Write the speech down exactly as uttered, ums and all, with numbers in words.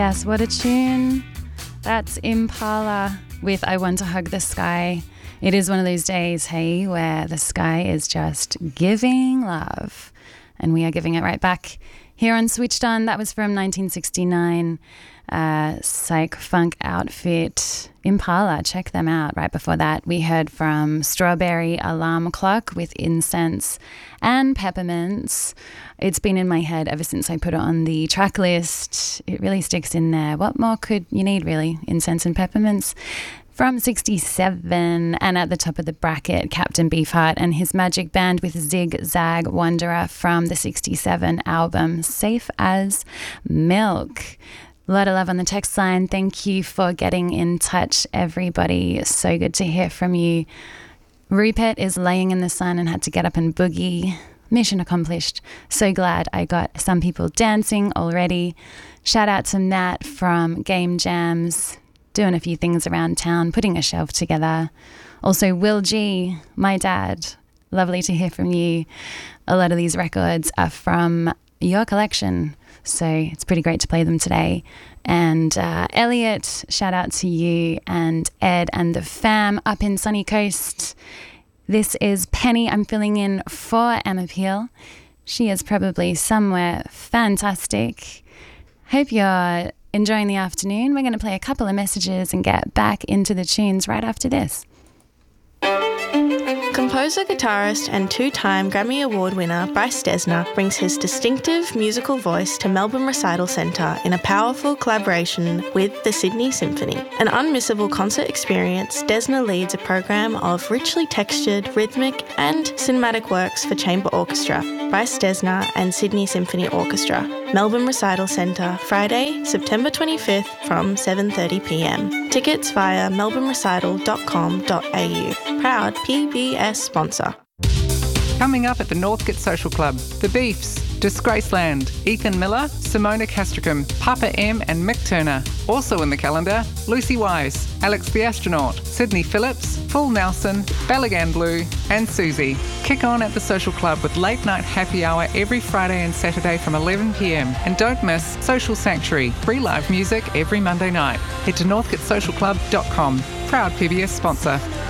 Yes, what a tune. That's Impala with I Want to Hug the Sky. It is one of those days, hey, where the sky is just giving love. And we are giving it right back here on Switched On. That was from nineteen sixty-nine. Uh, psych funk outfit Impala, check them out. Right before that we heard from Strawberry Alarm Clock with Incense and Peppermints. It's been in my head ever since I put it on the track list. It really sticks in there. What more could you need, really? Incense and Peppermints. From sixty-seven, and at the top of the bracket, Captain Beefheart and his magic band with Zig Zag Wanderer from the sixty-seven album Safe as Milk. A lot of love on the text line. Thank you for getting in touch, everybody. So good to hear from you. Rupert is laying in the sun and had to get up and boogie. Mission accomplished. So glad I got some people dancing already. Shout out to Nat from Game Jams, doing a few things around town, putting a shelf together. Also Will G, my dad. Lovely to hear from you. A lot of these records are from your collection, so it's pretty great to play them today. And uh, Elliot, shout out to you, and Ed and the fam up in Sunny Coast. This is Penny. I'm filling in for Emma Peel. She is probably somewhere fantastic. Hope you're enjoying the afternoon. We're going to play a couple of messages and get back into the tunes right after this. Composer, guitarist and two-time Grammy Award winner Bryce Dessner brings his distinctive musical voice to Melbourne Recital Centre in a powerful collaboration with the Sydney Symphony. An unmissable concert experience, Dessner leads a program of richly textured, rhythmic and cinematic works for chamber orchestra, Bryce Dessner and Sydney Symphony Orchestra. Melbourne Recital Centre, Friday, September twenty-fifth from seven thirty p m. Tickets via melbourne recital dot com dot a u. Proud P B S sponsor. Coming up at the Northcote Social Club, The Beefs, Disgraceland, Ethan Miller, Simona Castricum, Papa M and Mick Turner. Also in the calendar, Lucy Wise, Alex the Astronaut, Sydney Phillips, Full Nelson, Balagan Blue and Susie. Kick on at the Social Club with late night happy hour every Friday and Saturday from eleven p m. And don't miss Social Sanctuary, free live music every Monday night. Head to northcote social club dot com. Proud P B S sponsor.